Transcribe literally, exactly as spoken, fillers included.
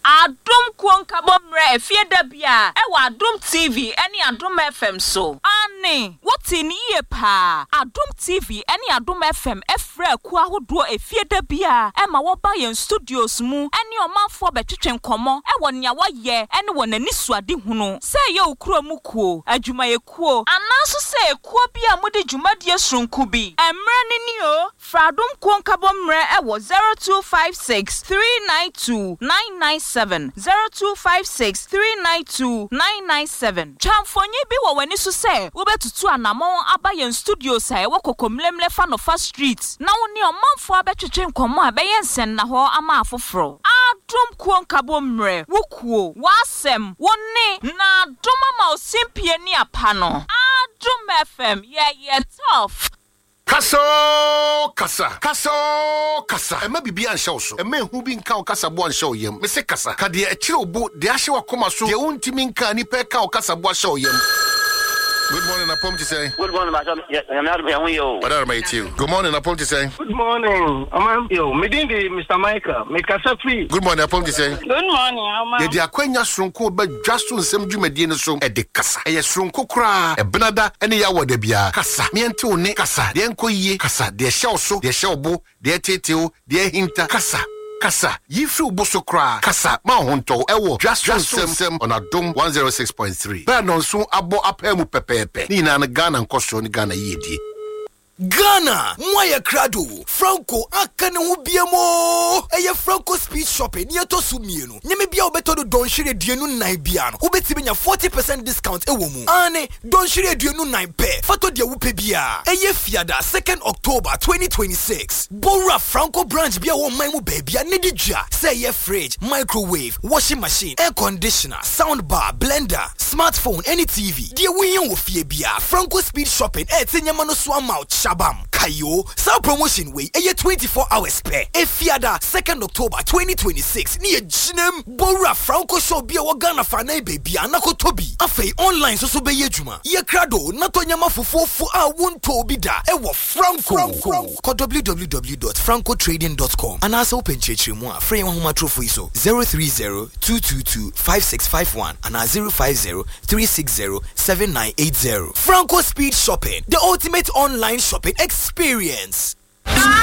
Adom Kuonka Bomre efie da bia e wa Adom T V ene Adom F M so. Ani, what in ye pa? Adom T V ene Adom F M efre ku ahodo efie da bia e ma wo ba yen studios mu ene omanfo betwetwe nkomo e wo nya wo ye ene wo nani suade hunu. Se ye ukuro mu kuo, adwuma ye kuo. Anaso se kuo bia mode dwumadie sronku bi. Emre ni ni o, fra Adom Kuonka Bomre e wo zero two five six three nine two nine nine seven zero two five six three nine two nine nine seven. Chamfonye bi wo wani so se wo betutu anamon abayen studio sai wo kokomlemle fa no fa street na wo ne omanfo abetwetwe nkomo abayen sen na ho ama afoforo. Adom Kuonka Bomre wo kuo wasem wo ne na adom ma osimpie ni apa no. Adom F M yeah yeah tough. Kaso kasa kaso kasa ema bibi an show so ema hu bi nka o kasa bo an show yem me se kasa ka de e kire obo de ahye wakoma so de untimi nka ni pe ka o kasa bo show yem. Good morning, I promise to say. Good morning, madam. Yeah, I'm not here with you. What are my you? Good morning, I promise to say. Good morning, I'm you. Me ding the Mister Michael. Me kasa free. Good morning, I promise to say. Good morning, I'm. Ye di akwanya sronko ba dwaso nsem dwumadie no so e de kasa. E ye sronko kra e benada ene ya wode bia. Kasa. Me ente one kasa. De enko yie kasa. De hye so, de hye obo, de teteo, de hinta kasa. Kasa, yifu boso kra, kasa, ma honto, ewo, just sem sem on Adom one oh six point three. Ba non so abo apemu pepepe. Ni na Ghana nkoso ni Ghana yedi. Ghana, Mwaya Krado, Franco, Akane Ubiamo, Eye Franco Speed Shopping, Yato Sumieno, Nemibia Beto Don Shire Dienu Naibiano, Ubetibina forty percent discount Ewomu, Ane, Don Shire Dienu Naipe, Fato dia Upebia, Eye Fiada, second October twenty twenty-six, Bora Franco branch Bia Wo Maimu Baby, Nidija, say ye fridge, microwave, washing machine, air conditioner, sound bar, blender, smartphone, any T V, Dia Winyon Wofie Franco Speed Shopping, Eh, Tenyamano Swamouch. Shabam, Kayo, Sa promotion way, a twenty-four hours pay. A Fiada, second October twenty twenty-six, near Jinem, Bora, Franco Show, Bia Wagana Fane, baby, Anako Toby. Afe online, so be Yejuma. Ye Crado, Natonyama for four for our one Tobida, Ewa Franco. Call w w w dot franco trading dot com and also open church moi, frame home trophy so zero three zero two two two five six five one and a zero five zero three six zero seven nine eight zero. Franco Speed Shopping, the ultimate online shopping experience.